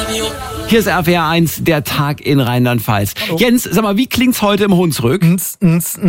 Hier ist RPR 1, der Tag in Rheinland-Pfalz. Hallo. Jens, sag mal, wie klingt's heute im Hunsrück? So,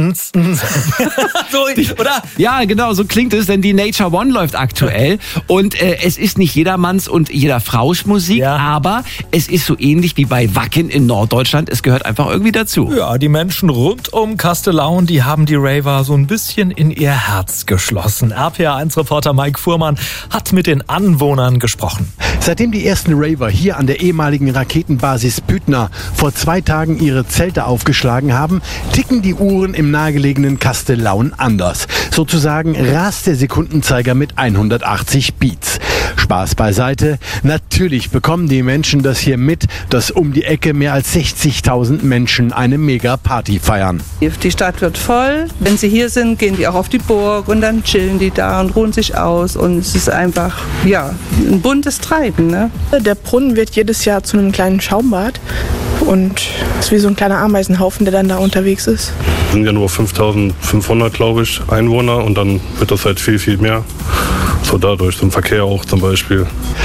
oder? Ja, genau, so klingt es, denn die Nature One läuft aktuell. Und es ist nicht jedermanns und jeder Frau's Musik, Ja. aber es ist so ähnlich wie bei Wacken in Norddeutschland. Es gehört einfach irgendwie dazu. Ja, die Menschen rund um Kastellaun, die haben die Raver so ein bisschen in ihr Herz geschlossen. RPR1-Reporter Mike Fuhrmann hat mit den Anwohnern gesprochen. Seitdem die ersten Raver hier an der ehemaligen Raketenbasis Püttner vor 2 Tagen ihre Zelte aufgeschlagen haben, ticken die Uhren im nahegelegenen Kastellaun anders. Sozusagen rast der Sekundenzeiger mit 180 Beats. Spaß beiseite. Natürlich bekommen die Menschen das hier mit, dass um die Ecke mehr als 60.000 Menschen eine Mega-Party feiern. Die Stadt wird voll. Wenn sie hier sind, gehen die auch auf die Burg und dann chillen die da und ruhen sich aus. Und es ist einfach, ja, ein buntes Treiben, ne? Der Brunnen wird jedes Jahr zu einem kleinen Schaumbad und es ist wie so ein kleiner Ameisenhaufen, der dann da unterwegs ist. Es sind ja nur 5.500, glaube ich, Einwohner und dann wird das halt viel, viel mehr. So dadurch, zum Verkehr auch zum Beispiel.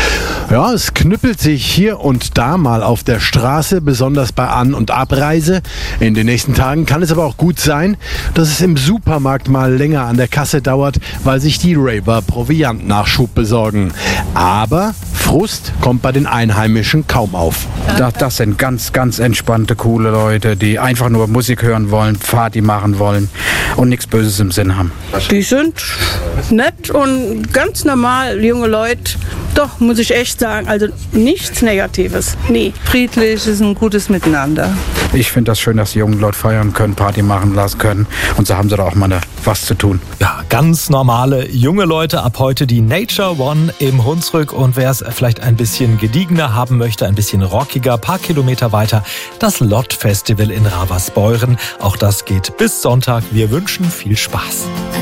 Ja, es knüppelt sich hier und da mal auf der Straße, besonders bei An- und Abreise. In den nächsten Tagen kann es aber auch gut sein, dass es im Supermarkt mal länger an der Kasse dauert, weil sich die Raver Proviantnachschub besorgen. Aber Frust kommt bei den Einheimischen kaum auf. Das sind ganz, ganz entspannte, coole Leute, die einfach nur Musik hören wollen, Party machen wollen und nichts Böses im Sinn haben. Die sind nett und ganz normal, junge Leute. Doch, muss ich echt sagen, also nichts Negatives. Nee, friedlich, ist ein gutes Miteinander. Ich finde das schön, dass die jungen Leute feiern können, Party machen lassen können und so haben sie da auch mal was zu tun. Ja, ganz normale junge Leute, ab heute die Nature One im Hunsrück. Und wer es vielleicht ein bisschen gediegener haben möchte, ein bisschen rockiger, paar Kilometer weiter, das Lott Festival in Ravensbeuren. Auch das geht bis Sonntag. Wir wünschen viel Spaß.